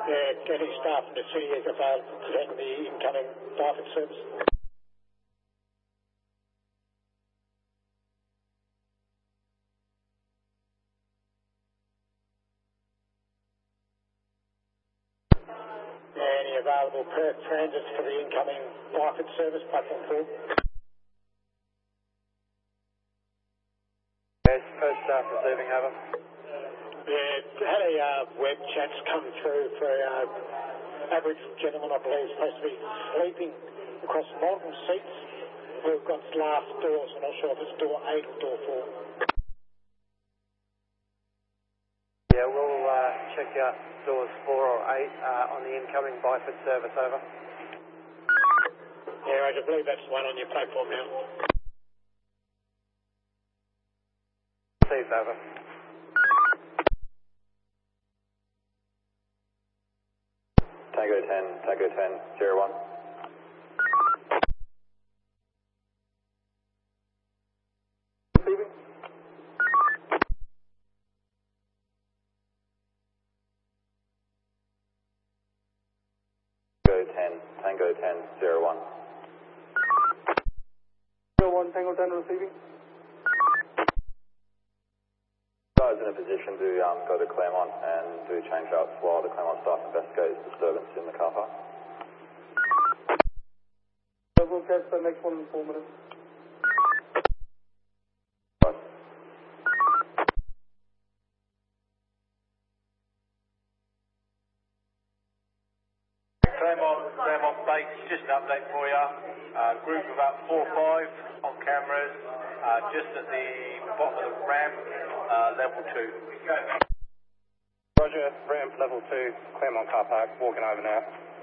Any staff in the city is available to attend the incoming Byford service. Any available Perth transits for the incoming Byford service, platform 4? Yes, Perth staff receiving, over. Had a web chat come through for an Aboriginal gentleman, I believe, supposed to be sleeping across multiple seats. We've got last doors, I'm not sure if it's door 8 or door 4. Yeah, we'll check out doors 4 or 8 on the incoming Byford service, over. Yeah, I believe that's the one on your platform now. Received, over. Tango 10, 01. Receiving. Tango 10, 01. 01, Tango 10 receiving. I was in a position to go to Claremont and do change ups while the Claremont staff investigates disturbance in the car park. We'll catch the next one in 4 minutes. Claremont base, just an update for you. Group of about 4 or 5 on cameras, just at the bottom of the ramp, level 2. Roger, ramp level 2, Claremont car park, walking over now.